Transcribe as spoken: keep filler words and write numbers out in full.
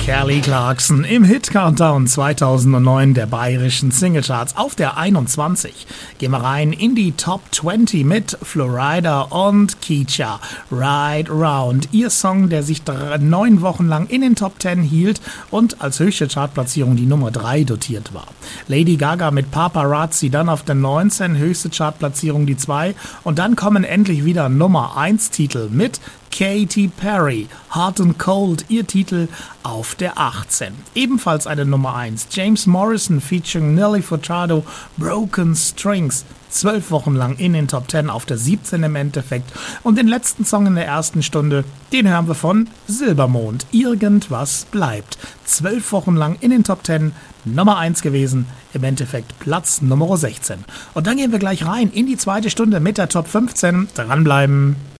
Kelly Clarkson im Hit-Countdown zweitausendneun der bayerischen Singlecharts auf der einundzwanzig. Gehen wir rein in die Top zwanzig mit Florida und Keisha, Ride Round. Ihr Song, der sich drei, neun Wochen lang in den Top zehn hielt und als höchste Chartplatzierung die Nummer drei dotiert war. Lady Gaga mit Paparazzi dann auf der neunzehn, höchste Chartplatzierung die zwei. Und dann kommen endlich wieder Nummer eins Titel mit Katy Perry, Hot and Cold, ihr Titel auf der achtzehn. Ebenfalls eine Nummer eins, James Morrison featuring Nelly Furtado, Broken Strings, zwölf Wochen lang in den Top zehn auf der siebzehn im Endeffekt. Und den letzten Song in der ersten Stunde, den hören wir von Silbermond, Irgendwas bleibt. zwölf Wochen lang in den Top zehn, Nummer eins gewesen, im Endeffekt Platz Nummer sechzehn. Und dann gehen wir gleich rein in die zweite Stunde mit der Top fünfzehn. Dranbleiben.